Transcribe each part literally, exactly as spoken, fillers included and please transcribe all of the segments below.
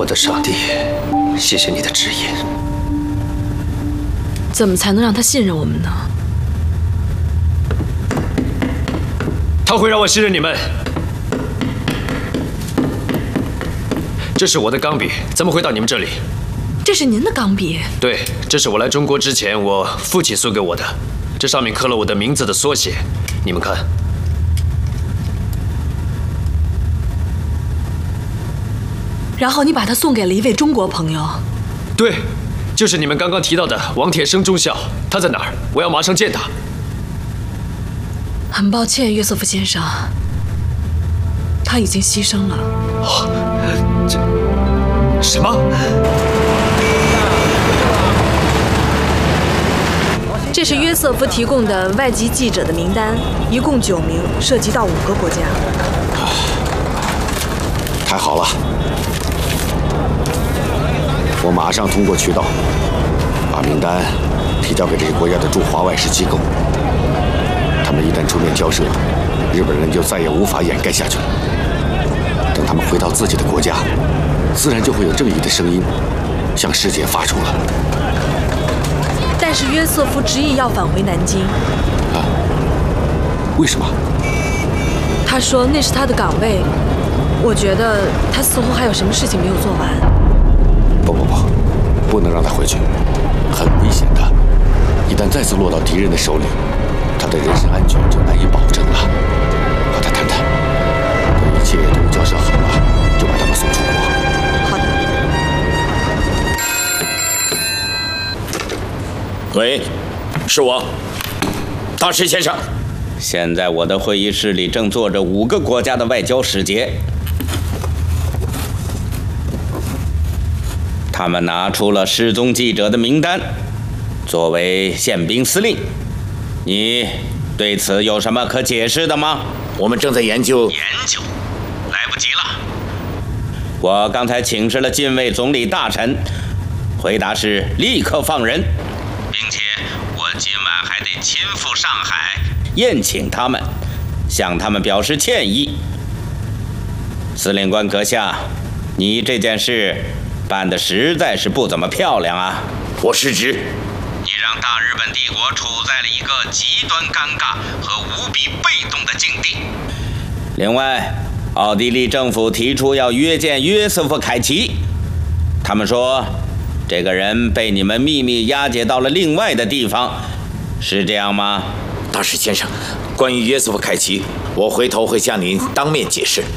的上帝，谢谢你的指引。 怎么才能让他信任我们呢？ 他会让我信任你们。这是我的钢笔，怎么会到你们这里？ 这是您的钢笔？ 对，这是我来中国之前我父亲送给我的，这上面刻了我的名字的缩写，你们看。 然后你把它送给了一位中国朋友。 对，就是你们刚刚提到的王铁生中校，他在哪儿？我要马上见他。 很抱歉，约瑟夫先生，他已经牺牲了。 哦，这什么？ 这是约瑟夫提供的外籍记者的名单，一共九名，涉及到五个国家。 太好了，我马上通过渠道把名单提交给这些国家的驻华外事机构。他们一旦出面交涉，日本人就再也无法掩盖下去了。等他们回到自己的国家，自然就会有正义的声音向世界发出了。 但是约瑟夫执意要返回南京。 啊？为什么？ 他说那是他的岗位。我觉得他似乎还有什么事情没有做完。 不不不，不能让他回去，很危险的。一旦再次落到敌人的手里，他的人身安全就难以保证了。和他谈谈，等一切都交涉好了，就把他们送出国。 好的。 喂，是我，大石先生。 现在我的会议室里正坐着五个国家的外交使节，他们拿出了失踪记者的名单，作为宪兵司令，你对此有什么可解释的吗？ 我们正在研究。 研究，来不及了。我刚才请示了近卫总理大臣，回答是立刻放人，并且我今晚还得亲赴上海宴请他们，向他们表示歉意。司令官阁下，你这件事办得实在是不怎么漂亮啊！ 我失职。 你让大日本帝国处在了一个极端尴尬和无比被动的境地。另外，奥地利政府提出要约见约瑟夫·凯奇，他们说这个人被你们秘密押解到了另外的地方，是这样吗？ 大石先生，关于约瑟夫·凯奇，我回头会向您当面解释。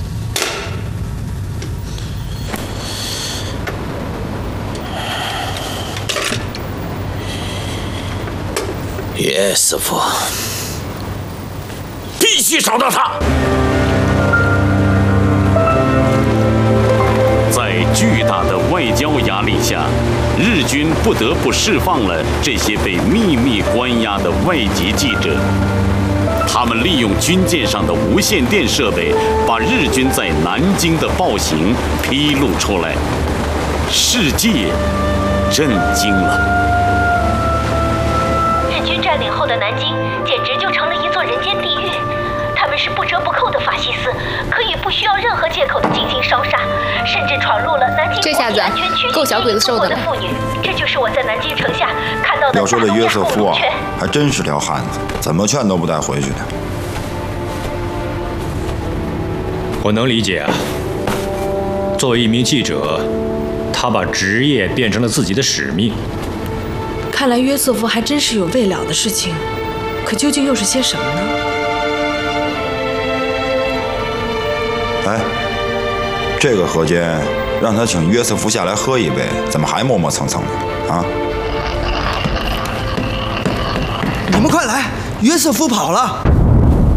约瑟夫，必须找到他。 在巨大的外交压力下，日军不得不释放了这些被秘密关押的外籍记者。他们利用军舰上的无线电设备，把日军在南京的暴行披露出来，世界震惊了。 日军占领后的南京简直就成了一座人间地狱。他们是不折不扣的法西斯，可以不需要任何借口的进行烧杀，甚至闯入了南京国际安全区够小鬼子受的了。 妇女，这就是我在南京城下看到的。 要说这约瑟夫啊，还真是条汉子，怎么劝都不带回去的。 我能理解啊，作为一名记者，他把职业变成了自己的使命。 看来约瑟夫还真是有未了的事情，可究竟又是些什么呢？ 哎，这个河间让他请约瑟夫下来喝一杯，怎么还磨磨蹭蹭的啊？ 你们快来，约瑟夫跑了！